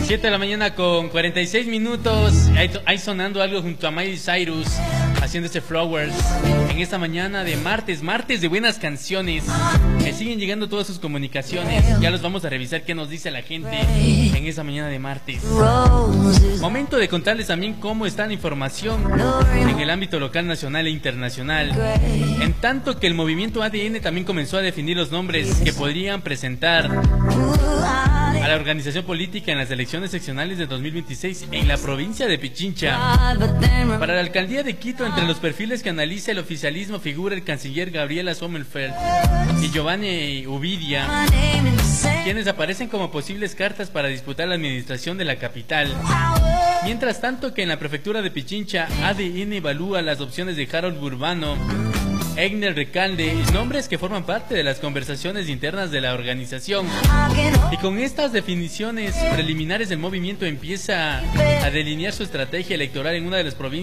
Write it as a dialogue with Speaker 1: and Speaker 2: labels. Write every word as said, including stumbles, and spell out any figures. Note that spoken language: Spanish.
Speaker 1: siete de la mañana con cuarenta y seis minutos. Ahí, ahí sonando algo junto a Miley Cyrus, haciendo este Flowers. En esta mañana de martes, martes de buenas canciones. Me siguen llegando todas sus comunicaciones. Ya los vamos a revisar qué nos dice la gente en esta mañana de martes. Momento de contarles también cómo está la información en el ámbito local, nacional e internacional. En tanto que el movimiento A D N también comenzó a definir los nombres que podrían presentar a la organización política en las elecciones seccionales de dos mil veintiséis en la provincia de Pichincha. Para la alcaldía de Quito, entre los perfiles que analiza el oficialismo figura el canciller Gabriela Sommerfeld y Giovanni Ubidia, quienes aparecen como posibles cartas para disputar la administración de la capital. Mientras tanto que en la prefectura de Pichincha, A D N evalúa las opciones de Harold Burbano, Egner Recalde, nombres que forman parte de las conversaciones internas de la organización. Y con estas definiciones preliminares, el movimiento empieza a delinear su estrategia electoral en una de las provincias